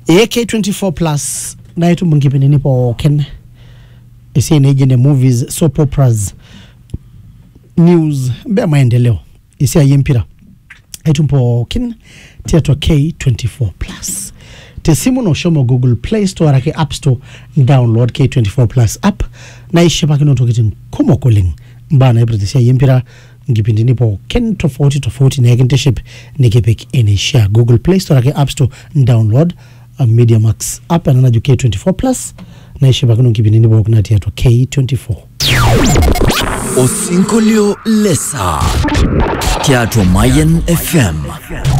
AK24 plus na itu mungipini nipo ken isi ene movies, soap operas, news be maendeleo isi ayempira itu mpo ken theater K24 plus tesimu no shomo Google Play Store ake App Store download K24 plus app na ishipa kino tokitin kumo calling mbana ibrite isi ayempira ngipindi nipo ken tofauti na yakinteship nikipik ene share Google Play Store ake App Store download Media Max app na naju K24 plus na ishiba kuno kipindi nipo kuna theater K24 Osinkolio Lesa Teatro Mayen FM